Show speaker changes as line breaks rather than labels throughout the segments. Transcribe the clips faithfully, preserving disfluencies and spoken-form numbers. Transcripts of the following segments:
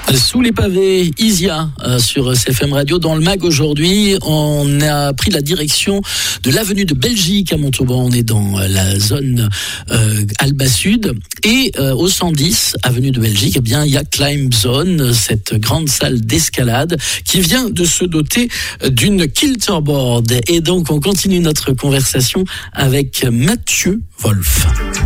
Sous les pavés, Isia euh, sur C F M Radio. Dans le mag aujourd'hui, on a pris la direction de l'avenue de Belgique à Montauban. On est dans la zone euh, Alba Sud. Et euh, au cent dix, avenue de Belgique, eh bien, il y a Climb Zone, cette grande salle d'escalade qui vient de se doter d'une kilterboard. Et donc, on continue notre conversation avec Mathieu Wolf.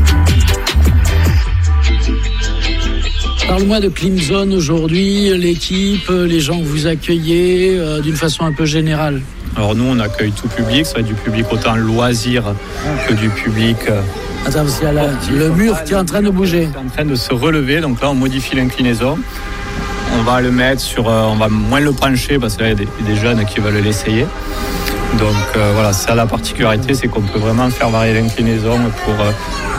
Parle-moi de Climb Zone aujourd'hui, l'équipe, les gens que vous accueillez euh, d'une façon un peu générale.
Alors nous, on accueille tout public, ça va être du public autant loisir que du public... Euh,
Attends, parce qu'il y a la, le mur qui est en train de bouger.
C'est en train de se relever, donc là on modifie l'inclinaison. On va le mettre sur... Euh, on va moins le pencher parce que là il y a des, des jeunes qui veulent l'essayer. Donc euh, voilà, ça la particularité, c'est qu'on peut vraiment faire varier l'inclinaison pour... Euh,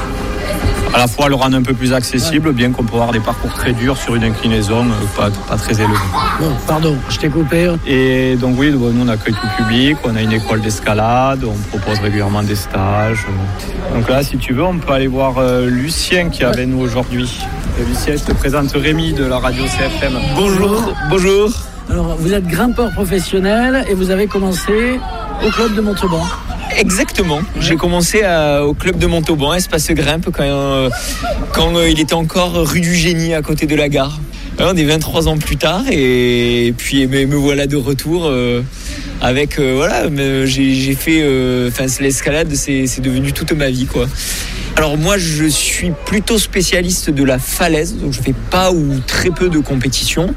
à la fois le rendre un peu plus accessible, bien qu'on peut avoir des parcours très durs sur une inclinaison pas, pas très élevée.
Bon, pardon, je t'ai coupé.
Et donc oui, nous on accueille tout le public, on a une école d'escalade, on propose régulièrement des stages. Donc là, si tu veux, on peut aller voir euh, Lucien qui est avec nous aujourd'hui. Et Lucien, je te présente Rémi de la radio C F M.
Bonjour, bonjour.
Alors, vous êtes grimpeur professionnel et vous avez commencé au club de Montauban.
Exactement, j'ai commencé à, au club de Montauban, Espace Grimpe, quand, euh, quand euh, il était encore rue du Génie, à côté de la gare. Alors, on est vingt-trois ans plus tard et, et puis me, me voilà de retour euh, avec, euh, voilà, me, j'ai, j'ai fait, enfin euh, l'escalade, c'est, c'est devenu toute ma vie, quoi. Alors moi, je suis plutôt spécialiste de la falaise, donc je fais pas ou très peu de compétition.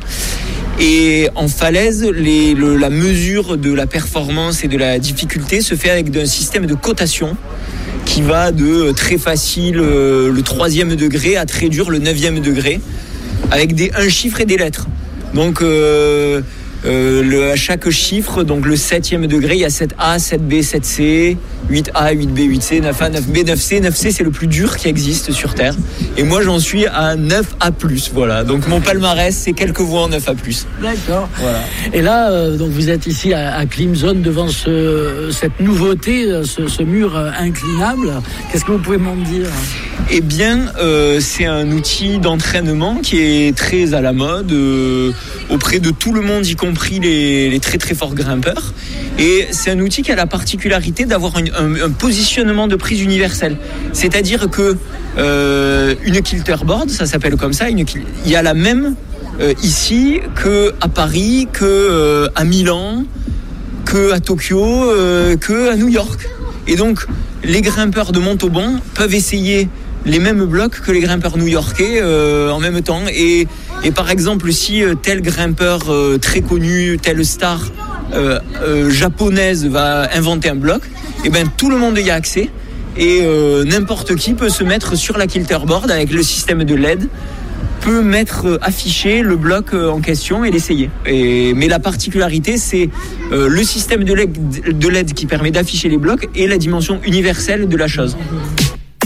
Et en falaise, les, le, la mesure de la performance et de la difficulté se fait avec un système de cotation qui va de très facile, euh, le troisième degré, à très dur, le neuvième degré, avec des, un chiffre et des lettres. Donc euh, euh, le, à chaque chiffre, donc le septième degré, il y a sept A, sept B, sept C, huit A, huit B, huit C, neuf A, neuf B, neuf C. neuf C, c'est le plus dur qui existe sur Terre. Et moi, j'en suis à neuf A plus, voilà. Donc mon palmarès, c'est quelques voix en neuf A plus.
D'accord.
Voilà.
Et là, euh, donc vous êtes ici à, à Climb Zone devant ce, cette nouveauté, ce, ce mur inclinable. Qu'est-ce que vous pouvez m'en dire ?
Eh bien, euh, c'est un outil d'entraînement qui est très à la mode euh, auprès de tout le monde, y compris les, les très très forts grimpeurs. Et c'est un outil qui a la particularité d'avoir une, un, un positionnement de prise universel. C'est-à-dire que euh, une kilterboard, ça s'appelle comme ça, une, il y a la même euh, ici qu'à Paris, qu'à euh, Milan, qu'à Tokyo, euh, qu'à New York. Et donc, les grimpeurs de Montauban peuvent essayer les mêmes blocs que les grimpeurs new-yorkais euh, en même temps. Et, et par exemple, si euh, tel grimpeur euh, très connu, telle star euh, euh, japonaise va inventer un bloc, et ben tout le monde y a accès. Et euh, n'importe qui peut se mettre sur la kilterboard avec le système de L E D, peut mettre euh, afficher le bloc euh, en question et l'essayer. Et, mais la particularité, c'est euh, le système de L E D, de L E D qui permet d'afficher les blocs et la dimension universelle de la chose.